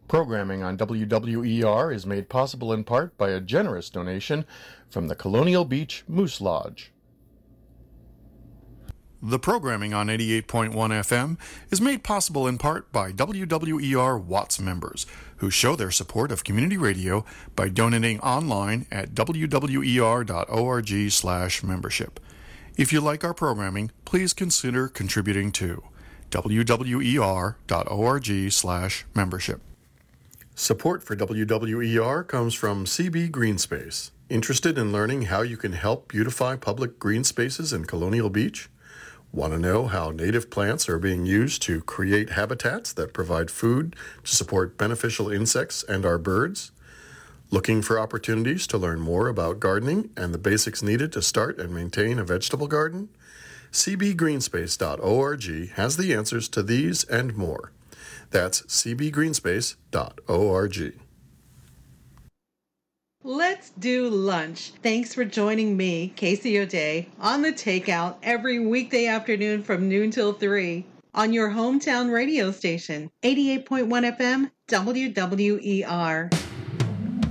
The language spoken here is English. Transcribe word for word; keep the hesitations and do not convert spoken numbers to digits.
Programming on W W E R is made possible in part by a generous donation from the Colonial Beach Moose Lodge. The programming on eighty-eight point one F M is made possible in part by W W E R Watts members, who show their support of community radio by donating online at w w e r dot org slash membership. If you like our programming, please consider contributing to w w e r dot org slash membership. Support for W W E R comes from C B Greenspace. Interested in learning how you can help beautify public green spaces in Colonial Beach? Want to know how native plants are being used to create habitats that provide food to support beneficial insects and our birds? Looking for opportunities to learn more about gardening and the basics needed to start and maintain a vegetable garden? c b greenspace dot org has the answers to these and more. That's c b greenspace dot org. Let's do lunch. Thanks for joining me, Casey O'Day, on The Takeout every weekday afternoon from noon till three on your hometown radio station, eighty-eight point one F M, W W E R.